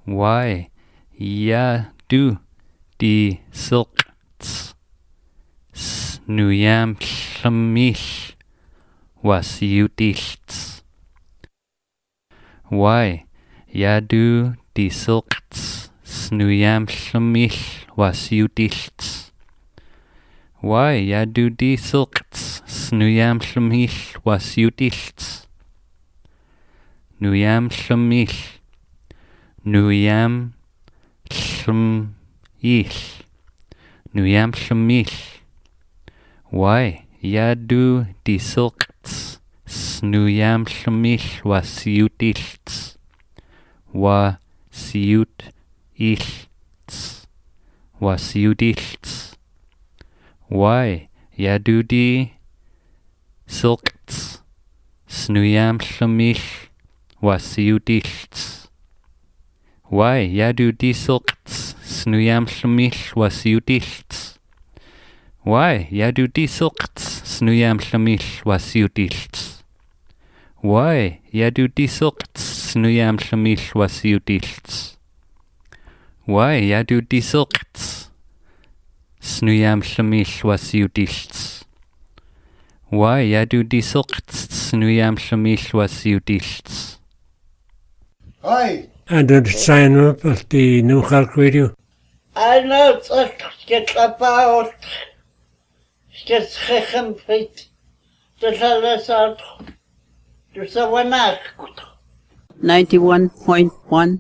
Why ya do di silqts snuyam shamil wasiutilts. Why ya do di silqts snuyam shamil wasiutilts. Why ya do di silqts snuyam shamil wasiutilts. Nuyam shamil. Nuyam shamil. Nuyam shamil. Why ya do di silqts snuyam shamil wasiutilts. Wasiutilts. Wasiutilts. Why ya do di silqts snuyam shamil wasiutilts. Why ya do di silqts snuyam shamil wasiutilts. Why ya do di silqts snuyam shamil wasiutilts. Why ya do di silqts snuyam shamil wasiutilts. Why ya do di silqts snuyam shamil wasiutilts. Why ya do di silqts snuyam shamil wasiutilts. Hi. And don't sign up at the New Clark Radio. I know it's get about get second feet. There's a 91.1